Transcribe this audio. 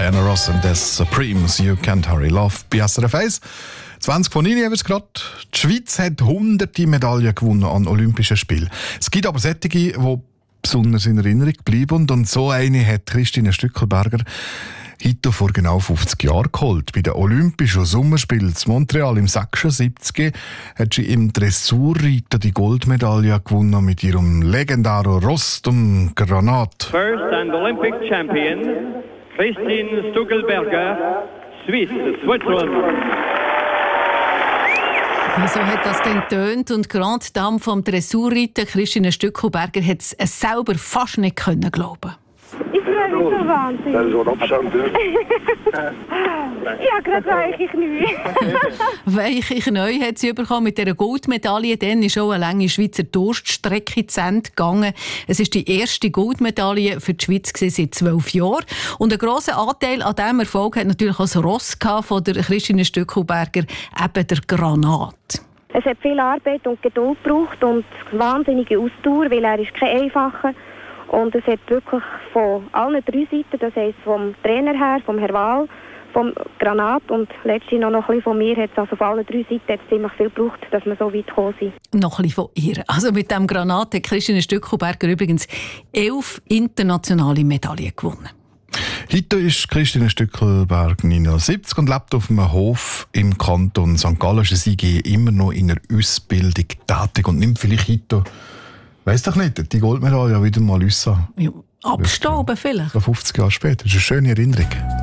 Diana Ross and the Supremes, You Can't Hurry Love bei SRF 1. 20 von Ihnen haben es gerade. Die Schweiz hat hunderte Medaillen gewonnen an Olympischen Spielen. Es gibt aber solche, die besonders in Erinnerung bleiben. Und so eine hat Christine Stückelberger heute vor genau 50 Jahren geholt. Bei den Olympischen Sommerspielen in Montreal im 76 hat sie im Dressurreiten die Goldmedaille gewonnen mit ihrem legendären Ross, dem Granat. First and Olympic champion, Christine Stückelberger, Switzerland. So hat das dann getönt und Grande Dame vom Dressurreiten, Christine Stückelberger, hat es selber fast nicht glauben. Ich freue mich so wahnsinnig. Das ist so ein Abstand. Ja, gerade weiche Knie. Weiche Knie hat sie bekommen mit dieser Goldmedaille. Dann ist auch eine lange Schweizer Durststrecke zu Ende gegangen. Es war die erste Goldmedaille für die Schweiz seit 12 Jahren. Und einen grossen Anteil an diesem Erfolg hat natürlich auch das Ross von der Christine Stückelberger, eben der Granat. Es hat viel Arbeit und Geduld gebraucht und wahnsinnige Ausdauer, weil er ist kein einfacher. Und es hat wirklich von allen drei Seiten, das heisst vom Trainer her, vom Herr Wahl, vom Granat und letztlich noch ein bisschen von mir, hat es also von allen drei Seiten ziemlich viel gebraucht, dass wir so weit gekommen sind. Noch ein bisschen von ihr. Also mit dem Granat hat Christine Stückelberger übrigens 11 internationale Medaillen gewonnen. Heute ist Christine Stückelberg 79 und lebt auf einem Hof im Kanton St. Gallen. Sie ist immer noch in einer Ausbildung tätig und nimmt vielleicht heute, weiss doch nicht, die Goldmedaille wieder mal raus. Ja, abstauben vielleicht. 50 Jahre später. Das ist eine schöne Erinnerung.